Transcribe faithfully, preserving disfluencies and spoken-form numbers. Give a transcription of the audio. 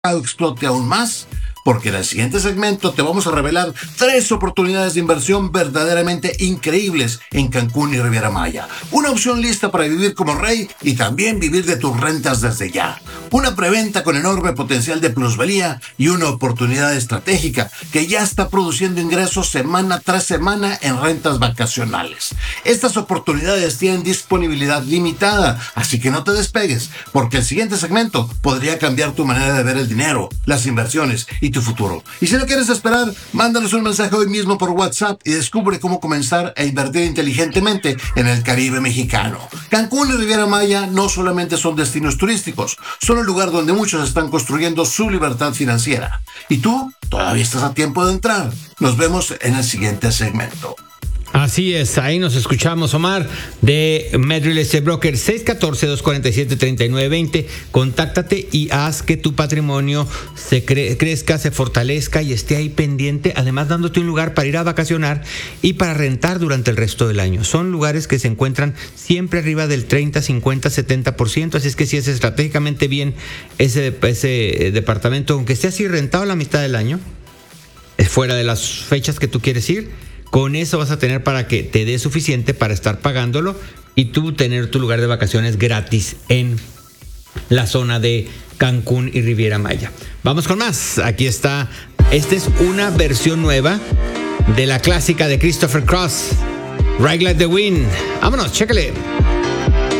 explote aún más, porque en el siguiente segmento te vamos a revelar tres oportunidades de inversión verdaderamente increíbles en Cancún y Riviera Maya. Una opción lista para vivir como rey y también vivir de tus rentas desde ya. Una preventa con enorme potencial de plusvalía y una oportunidad estratégica que ya está produciendo ingresos semana tras semana en rentas vacacionales. Estas oportunidades tienen disponibilidad limitada, así que no te despegues, porque el siguiente segmento podría cambiar tu manera de ver el dinero, las inversiones y tu futuro. Y si no quieres esperar, mándanos un mensaje hoy mismo por WhatsApp y descubre cómo comenzar a invertir inteligentemente en el Caribe mexicano. Cancún y Riviera Maya no solamente son destinos turísticos, son el lugar donde muchos están construyendo su libertad financiera. Y tú todavía estás a tiempo de entrar. Nos vemos en el siguiente segmento. Así es, ahí nos escuchamos, Omar, de MedReal Estate Broker. Seis uno cuatro, dos cuatro siete, tres nueve dos cero. Contáctate y haz que tu patrimonio se cre- crezca, se fortalezca y esté ahí pendiente, además dándote un lugar para ir a vacacionar y para rentar durante el resto del año. Son lugares que se encuentran siempre arriba del treinta, cincuenta, setenta por ciento, así es que si es estratégicamente bien ese, ese departamento, aunque esté así rentado la mitad del año, fuera de las fechas que tú quieres ir, con eso vas a tener para que te dé suficiente para estar pagándolo y tú tener tu lugar de vacaciones gratis en la zona de Cancún y Riviera Maya. Vamos con más. Aquí está. Esta es una versión nueva de la clásica de Christopher Cross, Ride Like the Wind. Vámonos, chécale.